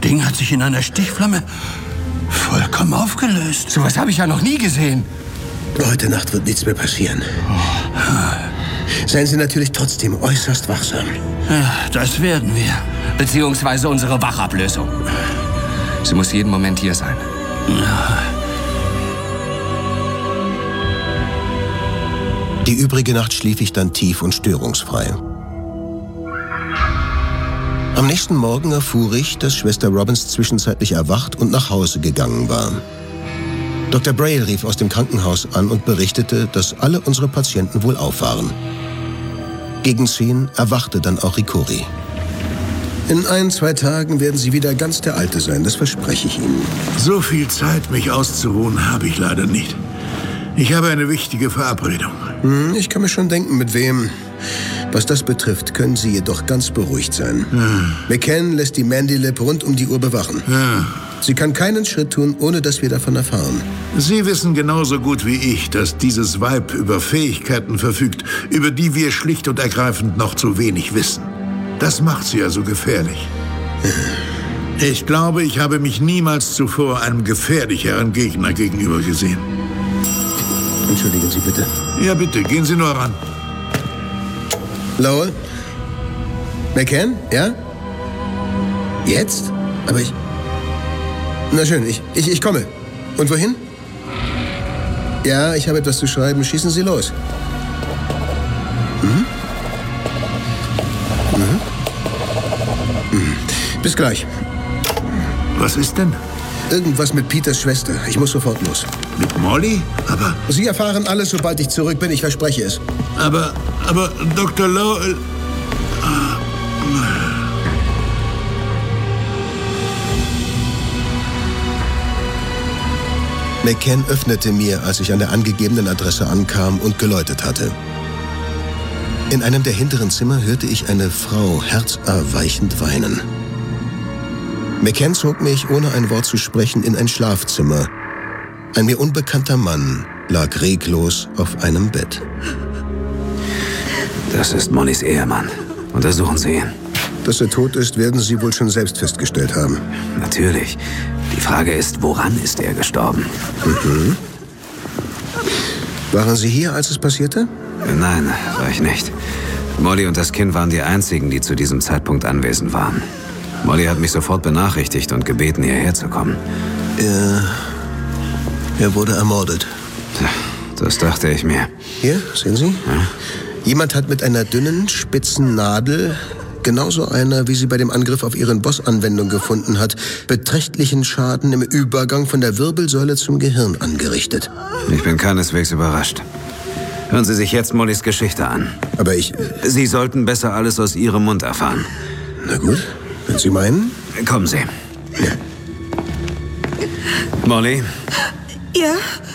Ding hat sich in einer Stichflamme vollkommen aufgelöst. Sowas habe ich ja noch nie gesehen. Heute Nacht wird nichts mehr passieren. Seien Sie natürlich trotzdem äußerst wachsam. Ja, das werden wir. Beziehungsweise unsere Wachablösung. Sie muss jeden Moment hier sein. Ja. Die übrige Nacht schlief ich dann tief und störungsfrei. Am nächsten Morgen erfuhr ich, dass Schwester Robbins zwischenzeitlich erwacht und nach Hause gegangen war. Dr. Braille rief aus dem Krankenhaus an und berichtete, dass alle unsere Patienten wohlauf waren. Gegen 10 erwachte dann auch Ricori. In 1-2 Tagen werden Sie wieder ganz der Alte sein, das verspreche ich Ihnen. So viel Zeit, mich auszuruhen, habe ich leider nicht. Ich habe eine wichtige Verabredung. Ich kann mir schon denken, mit wem. Was das betrifft, können Sie jedoch ganz beruhigt sein. McCann lässt die Mandylab rund um die Uhr bewachen. Sie kann keinen Schritt tun, ohne dass wir davon erfahren. Sie wissen genauso gut wie ich, dass dieses Weib über Fähigkeiten verfügt, über die wir schlicht und ergreifend noch zu wenig wissen. Das macht sie ja so gefährlich. Ich glaube, ich habe mich niemals zuvor einem gefährlicheren Gegner gegenüber gesehen. Entschuldigen Sie bitte. Ja, bitte, gehen Sie nur ran. Lowell? McCann? Ja? Jetzt? Aber ich... Na schön, ich komme. Und wohin? Ja, ich habe etwas zu schreiben. Schießen Sie los. Bis gleich. Was ist denn? Irgendwas mit Peters Schwester. Ich muss sofort los. Mit Molly? Aber Sie erfahren alles, sobald ich zurück bin. Ich verspreche es. Aber Dr. Lowell... McCann öffnete mir, als ich an der angegebenen Adresse ankam und geläutet hatte. In einem der hinteren Zimmer hörte ich eine Frau herzerweichend weinen. McCann zog mich, ohne ein Wort zu sprechen, in ein Schlafzimmer. Ein mir unbekannter Mann lag reglos auf einem Bett. Das ist Mollys Ehemann. Untersuchen Sie ihn. Dass er tot ist, werden Sie wohl schon selbst festgestellt haben. Natürlich. Die Frage ist, woran ist er gestorben? Waren Sie hier, als es passierte? Nein, war ich nicht. Molly und das Kind waren die einzigen, die zu diesem Zeitpunkt anwesend waren. Molly hat mich sofort benachrichtigt und gebeten, hierher zu kommen. Er wurde ermordet. Das dachte ich mir. Hier, sehen Sie? Ja? Jemand hat mit einer dünnen, spitzen Nadel, genauso einer, wie sie bei dem Angriff auf Ihren Boss Anwendung gefunden hat, beträchtlichen Schaden im Übergang von der Wirbelsäule zum Gehirn angerichtet. Ich bin keineswegs überrascht. Hören Sie sich jetzt Mollys Geschichte an. Aber Sie sollten besser alles aus Ihrem Mund erfahren. Na gut, wenn Sie meinen. Kommen Sie. Ja. Molly? Ja?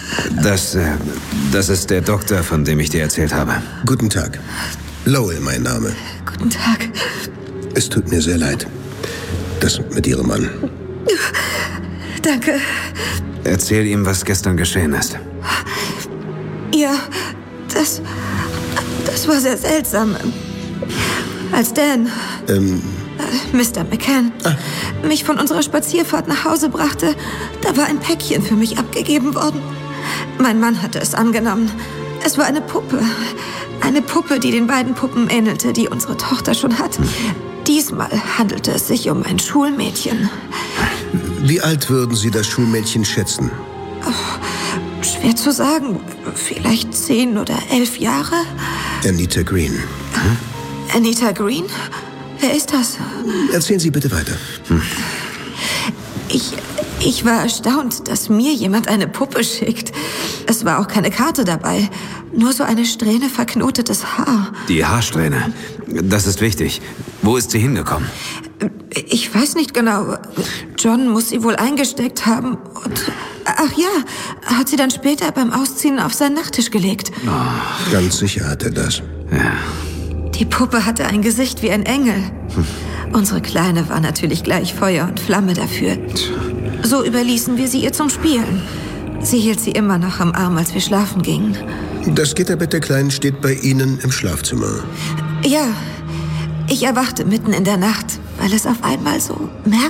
Das ist der Doktor, von dem ich dir erzählt habe. Guten Tag. Lowell, mein Name. Guten Tag. Es tut mir sehr leid. Das mit Ihrem Mann. Danke. Erzähl ihm, was gestern geschehen ist. Ja, das war sehr seltsam. Als Dan, Mr. McCann, mich von unserer Spazierfahrt nach Hause brachte, da war ein Päckchen für mich abgegeben worden. Mein Mann hatte es angenommen. Es war eine Puppe. Eine Puppe, die den beiden Puppen ähnelte, die unsere Tochter schon hat. Diesmal handelte es sich um ein Schulmädchen. Wie alt würden Sie das Schulmädchen schätzen? Schwer zu sagen. Vielleicht 10 oder 11 Jahre? Anita Green. Anita Green? Wer ist das? Erzählen Sie bitte weiter. Ich war erstaunt, dass mir jemand eine Puppe schickt. Es war auch keine Karte dabei. Nur so eine Strähne verknotetes Haar. Die Haarsträhne. Das ist wichtig. Wo ist sie hingekommen? Ich weiß nicht genau. John muss sie wohl eingesteckt haben. Und, ach ja, hat sie dann später beim Ausziehen auf seinen Nachttisch gelegt. Oh. Ganz sicher hat er das. Ja. Die Puppe hatte ein Gesicht wie ein Engel. Unsere Kleine war natürlich gleich Feuer und Flamme dafür. So überließen wir sie ihr zum Spielen. Sie hielt sie immer noch am Arm, als wir schlafen gingen. Das Gitterbett der Kleinen steht bei Ihnen im Schlafzimmer. Ja, ich erwachte mitten in der Nacht, weil es auf einmal so merkwürdig